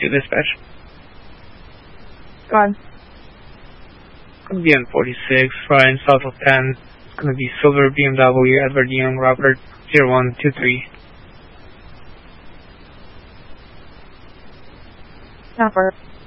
to dispatch. Go on. It's going to be on 46, flying south of 10. It's going to be Silver BMW, Edward Young, Robert 0123. Number.